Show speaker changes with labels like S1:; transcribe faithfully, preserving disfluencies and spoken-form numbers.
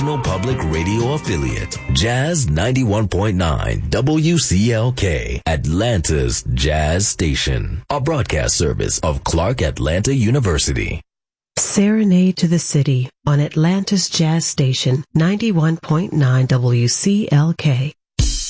S1: Public Radio affiliate, Jazz ninety-one point nine W C L K, Atlanta's Jazz Station, a broadcast service of Clark Atlanta University.
S2: Serenade to the City on Atlanta's Jazz Station, ninety-one point nine W C L K.